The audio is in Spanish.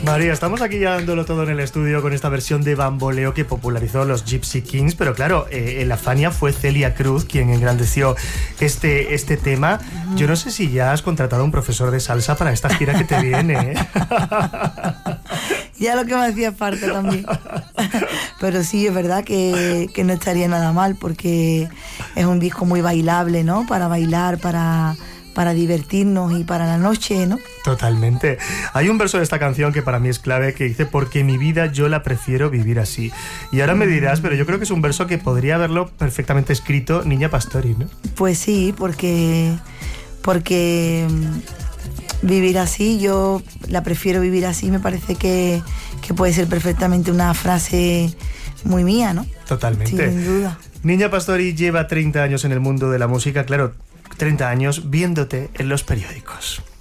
María, estamos aquí ya dándolo todo en el estudio con esta versión de Bamboleo que popularizó los Gypsy Kings, pero claro, en la Fania fue Celia Cruz quien engrandeció este tema. Yo no sé si ya has contratado a un profesor de salsa para esta gira que te viene, ¿eh? Ya lo que me hacía falta también. Pero sí, es verdad que no estaría nada mal, porque es un disco muy bailable, ¿no? Para bailar, para divertirnos y para la noche, ¿no? Totalmente. Hay un verso de esta canción que para mí es clave, que dice: porque mi vida yo la prefiero vivir así. Y ahora me dirás, pero yo creo que es un verso que podría haberlo perfectamente escrito Niña Pastori, ¿no? Pues sí, porque vivir así, yo la prefiero vivir así, me parece que puede ser perfectamente una frase muy mía, ¿no? Totalmente. Sin duda. Niña Pastori lleva 30 años en el mundo de la música, claro, 30 años viéndote en los periódicos.